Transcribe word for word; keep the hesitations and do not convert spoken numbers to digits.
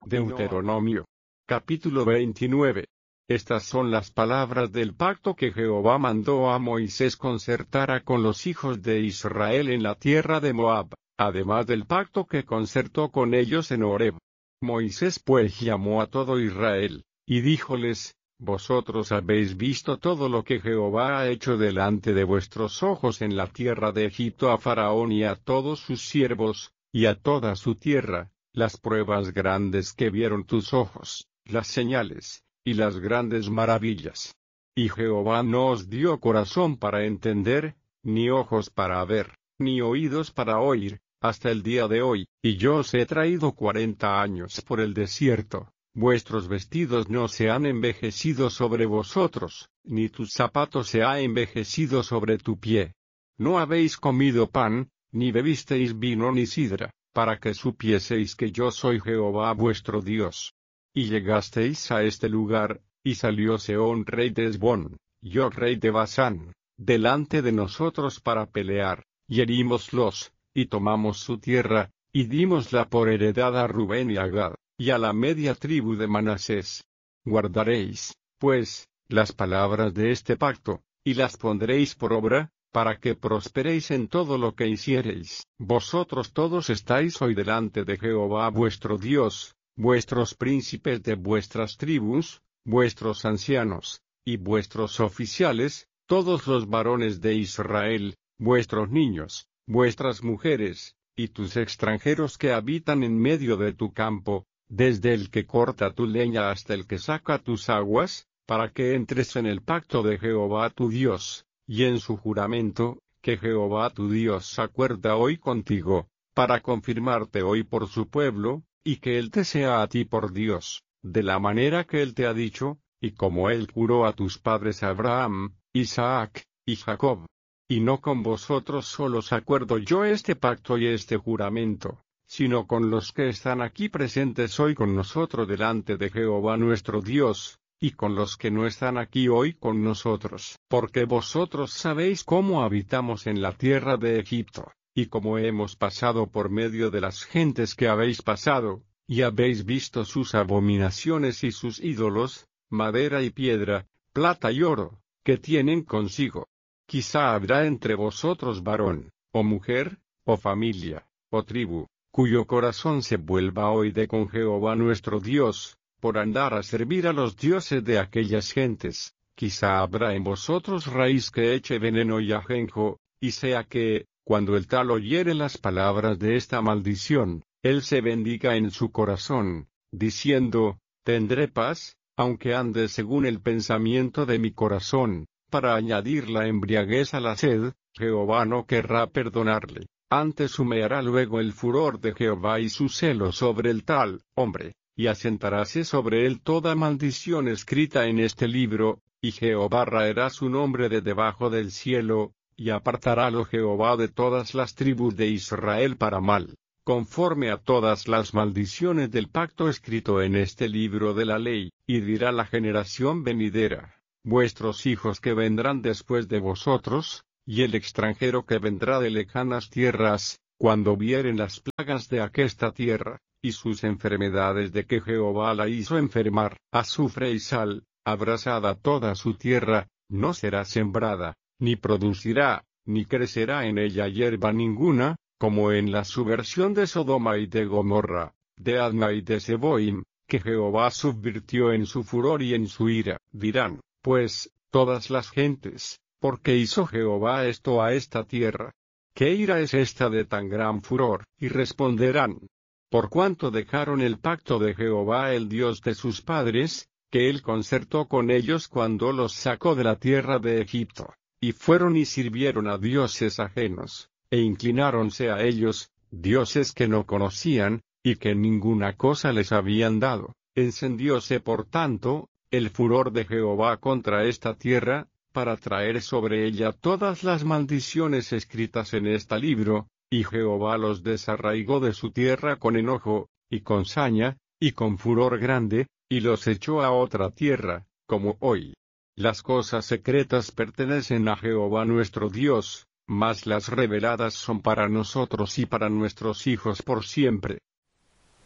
Deuteronomio. Capítulo veintinueve. Estas son las palabras del pacto que Jehová mandó a Moisés concertara con los hijos de Israel en la tierra de Moab, además del pacto que concertó con ellos en Horeb. Moisés pues llamó a todo Israel, y díjoles: Vosotros habéis visto todo lo que Jehová ha hecho delante de vuestros ojos en la tierra de Egipto a Faraón y a todos sus siervos, y a toda su tierra, las pruebas grandes que vieron tus ojos, las señales, y las grandes maravillas. Y Jehová no os dio corazón para entender, ni ojos para ver, ni oídos para oír, hasta el día de hoy, y yo os he traído cuarenta años por el desierto. Vuestros vestidos no se han envejecido sobre vosotros, ni tus zapatos se ha envejecido sobre tu pie. No habéis comido pan, ni bebisteis vino ni sidra, para que supieseis que yo soy Jehová vuestro Dios. Y llegasteis a este lugar, y salió Sehón rey de Hesbón, y Og rey de Basán, delante de nosotros para pelear, y herímoslos, y tomamos su tierra, y dímosla por heredad a Rubén y a Gad, y a la media tribu de Manasés. Guardaréis, pues, las palabras de este pacto, y las pondréis por obra, para que prosperéis en todo lo que hiciereis. Vosotros todos estáis hoy delante de Jehová vuestro Dios, vuestros príncipes de vuestras tribus, vuestros ancianos, y vuestros oficiales, todos los varones de Israel, vuestros niños, vuestras mujeres, y tus extranjeros que habitan en medio de tu campo, desde el que corta tu leña hasta el que saca tus aguas, para que entres en el pacto de Jehová tu Dios, y en su juramento, que Jehová tu Dios acuerda hoy contigo, para confirmarte hoy por su pueblo, y que Él te sea a ti por Dios, de la manera que Él te ha dicho, y como Él juró a tus padres Abraham, Isaac, y Jacob. Y no con vosotros solos acuerdo yo este pacto y este juramento, sino con los que están aquí presentes hoy con nosotros delante de Jehová nuestro Dios, y con los que no están aquí hoy con nosotros. Porque vosotros sabéis cómo habitamos en la tierra de Egipto, y cómo hemos pasado por medio de las gentes que habéis pasado, y habéis visto sus abominaciones y sus ídolos, madera y piedra, plata y oro, que tienen consigo. Quizá habrá entre vosotros varón, o mujer, o familia, o tribu, cuyo corazón se vuelva hoy de con Jehová nuestro Dios, por andar a servir a los dioses de aquellas gentes. Quizá habrá en vosotros raíz que eche veneno y ajenjo, y sea que, cuando el tal oyere las palabras de esta maldición, él se bendiga en su corazón, diciendo: tendré paz, aunque ande según el pensamiento de mi corazón, para añadir la embriaguez a la sed. Jehová no querrá perdonarle, antes humeará luego el furor de Jehová y su celo sobre el tal hombre, y asentaráse sobre él toda maldición escrita en este libro, y Jehová raerá su nombre de debajo del cielo, y apartarálo Jehová de todas las tribus de Israel para mal, conforme a todas las maldiciones del pacto escrito en este libro de la ley. Y dirá la generación venidera: vuestros hijos que vendrán después de vosotros, y el extranjero que vendrá de lejanas tierras, cuando vieren las plagas de aquesta tierra, y sus enfermedades de que Jehová la hizo enfermar, azufre y sal, abrasada toda su tierra, no será sembrada, ni producirá, ni crecerá en ella hierba ninguna, como en la subversión de Sodoma y de Gomorra, de Adma y de Seboim, que Jehová subvirtió en su furor y en su ira. Dirán, pues, todas las gentes: ¿por qué hizo Jehová esto a esta tierra? ¿Qué ira es esta de tan gran furor? Y responderán: por cuanto dejaron el pacto de Jehová el Dios de sus padres, que él concertó con ellos cuando los sacó de la tierra de Egipto, y fueron y sirvieron a dioses ajenos, e inclináronse a ellos, dioses que no conocían, y que ninguna cosa les habían dado. Encendióse por tanto el furor de Jehová contra esta tierra, para traer sobre ella todas las maldiciones escritas en este libro, y Jehová los desarraigó de su tierra con enojo, y con saña, y con furor grande, y los echó a otra tierra, como hoy. Las cosas secretas pertenecen a Jehová nuestro Dios, mas las reveladas son para nosotros y para nuestros hijos por siempre.